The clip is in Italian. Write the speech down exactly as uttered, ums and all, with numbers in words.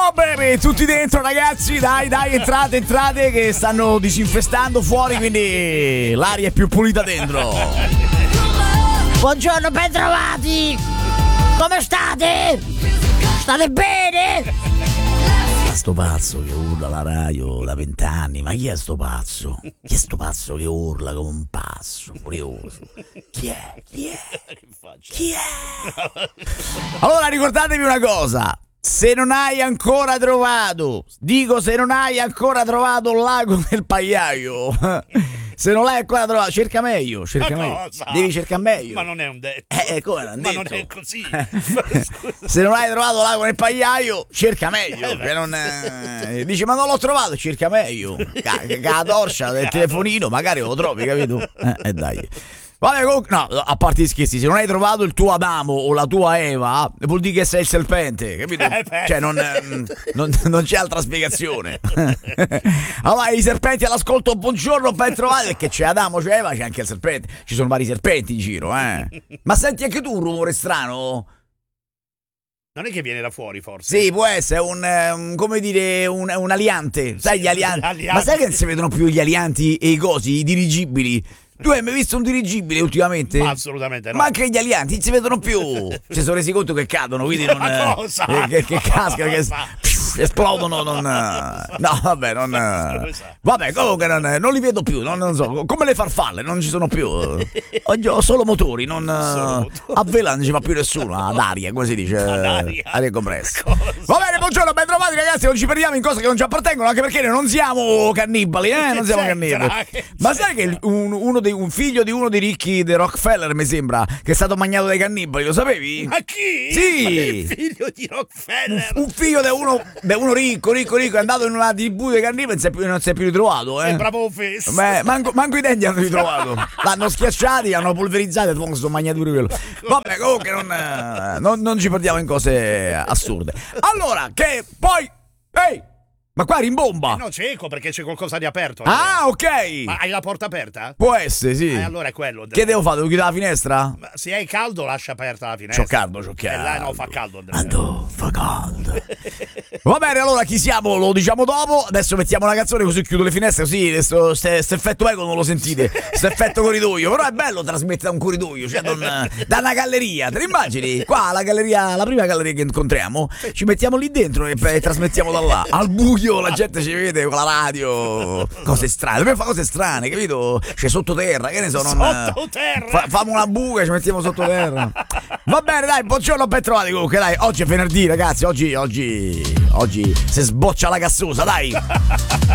Oh baby, tutti dentro ragazzi, dai dai, entrate, entrate che stanno disinfestando fuori, quindi l'aria è più pulita dentro. Buongiorno, ben trovati! Come state? State bene? Sto pazzo che urla la radio da vent'anni, ma chi è sto pazzo? Chi è sto pazzo che urla come un pazzo furioso? Chi è? Chi è? Chi è? Allora ricordatevi una cosa, se non hai ancora trovato, dico se non hai ancora trovato il lago del pagliaio, se non l'hai ancora trovato, cerca meglio, cerca Ma meglio. cosa? Devi cercare meglio. Ma non è un detto. Eh, come non, Ma detto? non è così. Se non hai trovato l'ago nel pagliaio, cerca meglio. Eh, che non, eh, dice ma non l'ho trovato, cerca meglio. Che la torcia del telefonino, magari lo trovi, capito? Eh, eh dai. Vabbè, comunque, no, a parte gli scherzi, se non hai trovato il tuo Adamo o la tua Eva, vuol dire che sei il serpente, capito? Eh, beh. Cioè, non, ehm, non, non c'è altra spiegazione. Allora, i serpenti all'ascolto, buongiorno, ben trovati, perché c'è Adamo, c'è Eva, c'è anche il serpente. Ci sono vari serpenti in giro, eh. Ma senti anche tu un rumore strano? Non è che viene da fuori, forse? Sì, può essere un, um, come dire, un, un aliante. Sai gli alianti? alianti. Ma sai che non si vedono più gli alianti e i cosi, i dirigibili? Tu hai mai visto un dirigibile ultimamente? Ma assolutamente no. Ma anche gli alianti non si vedono più. Si sono resi conto che cadono, quindi non. Ma cosa? eh, che, che cascano, che Cosa? pff, esplodono. Non, no, vabbè, non. Vabbè, comunque non, non li vedo più. Non, non so. Come le farfalle, non ci sono più. Oggi ho solo motori, non. Solo motori. A vela non ci va più nessuno. Ad aria, come si dice? Ad aria. Aria compressa. Cosa? Va bene, buongiorno, ben trovati ragazzi. Non ci perdiamo in cose che non ci appartengono, anche perché noi non siamo cannibali, eh? Non siamo c'entra? cannibali. Che Ma sai che il- un, uno dei, un figlio di uno dei ricchi dei Rockefeller, mi sembra, che è stato mangiato dai cannibali, lo sapevi? Ma chi? Sì. Ma il figlio di Rockefeller. Un figlio di uno, di uno ricco, ricco, ricco, è andato in una tribù dei cannibali e non si è più, non si è più ritrovato, eh? È bravo offeso. Beh, manco, manco i denti hanno ritrovato. L'hanno schiacciati, hanno polverizzato e poi sono mangiati pure quello. Vabbè, comunque non, eh, non, non ci perdiamo in cose assurde. Allora, che poi. Ehi! Ma qua rimbomba! No, cieco perché c'è qualcosa di aperto. Ah, ok! Ma hai la porta aperta? Può essere, sì. Eh, allora è quello. Che devo fare? Devo chiudere la finestra? Ma se hai caldo lascia aperta la finestra. C'ho caldo, c'ho caldo. Eh, là, no, fa caldo. Andrea. Ando, fa caldo. Va bene, allora chi siamo lo diciamo dopo. Adesso mettiamo una canzone così chiudo le finestre. Così questo effetto eco non lo sentite. Questo effetto corridoio. Però è bello trasmettere da un corridoio, cioè non, da una galleria. Te lo immagini? Qua la galleria, la prima galleria che incontriamo, ci mettiamo lì dentro e, e trasmettiamo da là. Al buio la gente ci vede con la radio. Cose strane. Dobbiamo fare cose strane, capito? C'è sottoterra, che ne so. Non, Sottoterra. Fa, famo una buca e ci mettiamo sottoterra. Va bene, dai, buongiorno, ben trovati comunque, dai. Oggi è venerdì, ragazzi. Oggi, oggi, oggi si sboccia la gassosa, dai.